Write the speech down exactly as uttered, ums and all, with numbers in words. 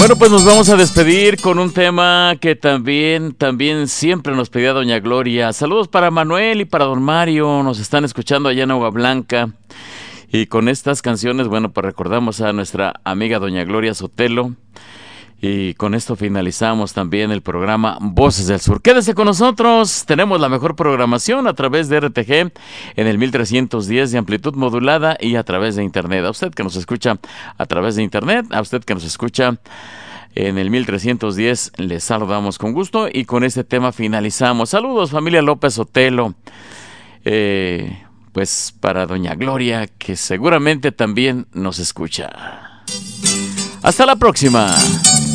Bueno, pues nos vamos a despedir con un tema que también, también siempre nos pedía doña Gloria. Saludos para Manuel y para don Mario, nos están escuchando allá en Agua Blanca. Y con estas canciones, bueno, pues recordamos a nuestra amiga doña Gloria Sotelo. Y con esto finalizamos también el programa Voces del Sur. Quédese con nosotros, tenemos la mejor programación a través de R T G en el mil trescientos diez de amplitud modulada y a través de internet. A usted que nos escucha a través de internet, a usted que nos escucha en el mil trescientos diez, les saludamos con gusto y con este tema finalizamos. Saludos familia López Sotelo, eh, pues para doña Gloria, que seguramente también nos escucha. Hasta la próxima.